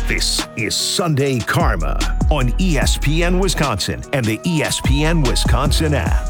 This is Sunday Karma on ESPN Wisconsin and the ESPN Wisconsin app.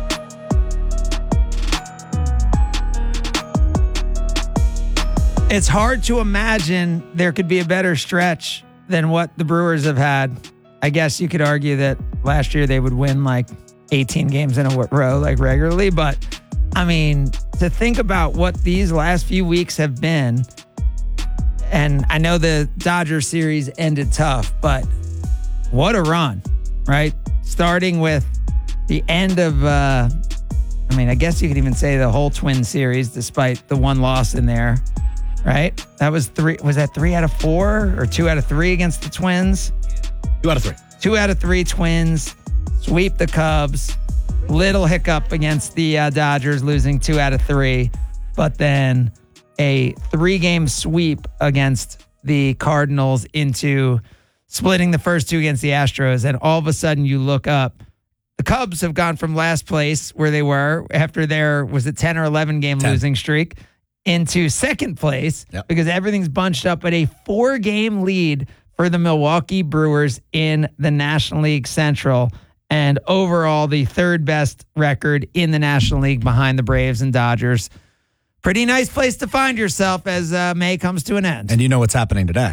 It's hard to imagine there could be a better stretch than what the Brewers have had. I guess you could argue that last year they would win like 18 games in a row, like regularly. But I mean, to think about what these last few weeks have been, and I know the Dodgers series ended tough, but what a run, right? Starting with the end of, I guess you could even say the whole Twins series, despite the one loss in there, right? That was three. Was that 3 out of 4 or 2 out of 3 against the Twins? 2 out of 3. 2 out of 3 Twins, sweep the Cubs. Little hiccup against the Dodgers, losing 2 out of 3, but then a 3-game sweep against the Cardinals into splitting the first 2 against the Astros. And all of a sudden you look up, the Cubs have gone from last place where they were after their, was it 10 or 11 game losing streak, into second place because everything's bunched up, but a 4-game lead for the Milwaukee Brewers in the National League Central. And overall, the third best record in the National League behind the Braves and Dodgers. Pretty nice place to find yourself as May comes to an end. And you know what's happening today?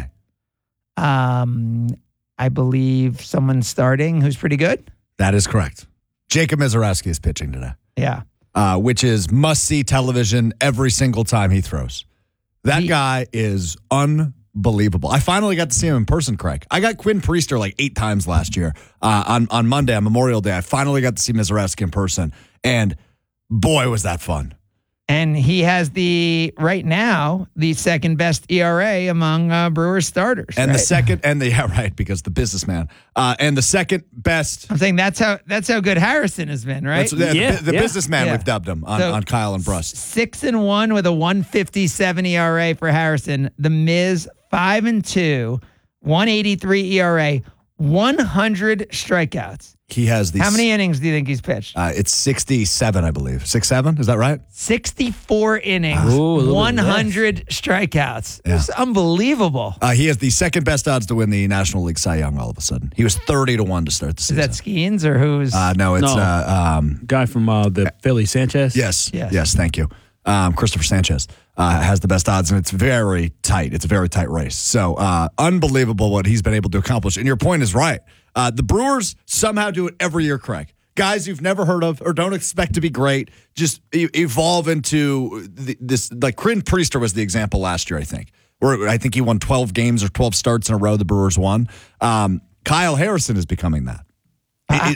I believe someone's starting who's pretty good. That is correct. Jacob Misiorowski is pitching today. Yeah. Which is must-see television every single time he throws. That guy is unbelievable. I finally got to see him in person, Craig. I got Quinn Priester like 8 times last year. On Monday, on Memorial Day, I finally got to see Misiorowski in person. And boy, was that fun. And he has right now, the second best ERA among Brewers starters. And right? Because the businessman. And the second best. I'm saying that's how good Harrison has been, right? The businessman, we've dubbed him on Kyle and Brust. 6-1 with a 1.57 ERA for Harrison. The Miz 5-2, 1.83 ERA, 100 strikeouts. He has these. How many innings do you think he's pitched? It's 67, I believe. 6-7, is that right? 64 innings, 100 strikeouts. Yeah. It's unbelievable. He has the second best odds to win the National League Cy Young all of a sudden. He was 30-1 to start the season. Is that Skeens or who's? No, it's guy from the Philly, Sanchez. Yes, thank you. Christopher Sanchez has the best odds, and it's very tight. It's a very tight race. So unbelievable what he's been able to accomplish. And your point is right. The Brewers somehow do it every year, Craig. Guys you've never heard of or don't expect to be great just evolve into this. Like Quinn Priester was the example last year, I think, where I think he won 12 games or 12 starts in a row the Brewers won. Kyle Harrison is becoming that.